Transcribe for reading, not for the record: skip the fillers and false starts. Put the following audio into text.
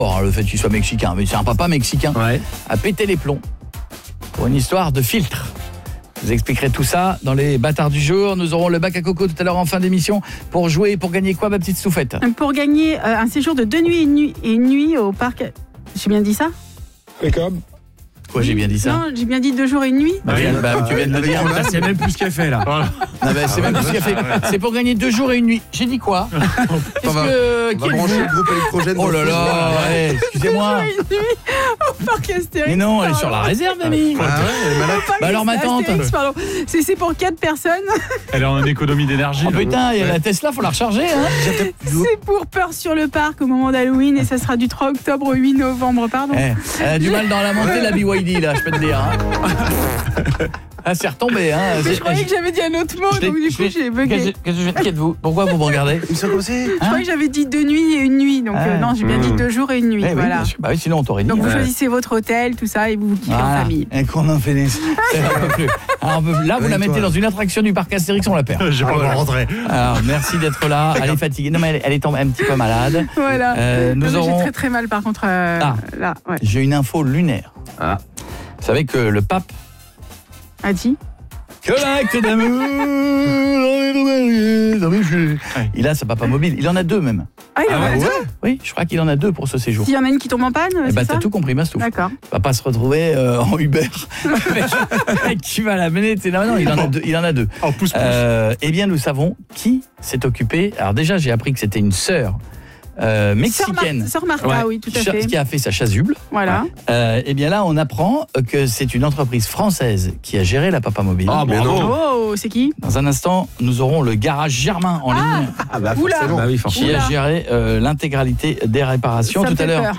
le fait qu'il soit mexicain, mais c'est un papa mexicain, a pété les plombs pour une histoire de filtre. Je vous expliquerai tout ça dans les bâtards du jour. Nous aurons le bac à coco tout à l'heure en fin d'émission pour jouer et pour gagner quoi, ma petite Stouffette? Pour gagner un séjour de 2 nuits et une nuit au parc. J'ai bien dit ça? Et comme Quoi, j'ai bien dit ça? Non, j'ai bien dit 2 jours et une nuit. Tu viens de le dire. C'est même plus ce qu'elle fait là. C'est même plus ce qu'elle fait. C'est pour gagner 2 jours et une nuit. J'ai dit quoi? On va brancher le groupe électrogène. Oh là là, excusez-moi. 2 jours et une nuit au parc Astérix. Mais non, elle est sur la réserve, mamie. Elle est malade. Alors ma tante. Astérix, pardon. C'est pour 4 personnes. Elle est en économie d'énergie. Oh putain, il y a la Tesla, faut la recharger. C'est pour Peur sur le parc au moment d'Halloween et ça sera du 3 octobre au 8 novembre, pardon. Elle a du mal dans la montée, la BYD, là, je peux te dire. C'est retombé. Mais je croyais que j'avais dit un autre mot, donc du coup j'ai bugué. Qui êtes-vous? Pourquoi vous me regardez? Ils sont comme ça. Je croyais que j'avais dit 2 nuits et une nuit, donc non, j'ai bien dit 2 jours et une nuit. Voilà. Oui, sinon on t'aurait dit. Donc vous choisissez votre hôtel, tout ça, et vous kiffez en famille. Et qu'on en finisse. Là, vous la mettez dans une attraction du parc Astérix, on la perd. J'ai pas encore rentré. Alors, merci d'être là. Elle est fatiguée. Non, mais elle est un petit peu malade. Voilà. Nous aurons... J'ai très très mal par contre. Là, ouais. J'ai une info lunaire. Vous savez que le pape a dit que l'acte d'amour. Il a sa papa mobile. Il en a 2 même. Ah, il en a 2? Oui, je crois qu'il en a 2 pour ce séjour. S'il y en a une qui tombe en panne, c'est ça? T'as tout compris, Mastou. D'accord. Il va pas se retrouver en Uber. Qui va l'amener? Non, il en a 2. Oh, pousse. Eh bien, nous savons qui s'est occupé. Alors déjà, j'ai appris que c'était une sœur mexicaine. Sœur Martha, oui, tout à fait. Qui a fait sa chasuble. Voilà. Eh bien là, on apprend que c'est une entreprise française qui a géré la Papa Mobile. Ah, bravo. Oh, c'est qui? Dans un instant, nous aurons le garage Germain en ligne. Oula. Qui a géré l'intégralité des réparations. Ça Tout à l'heure,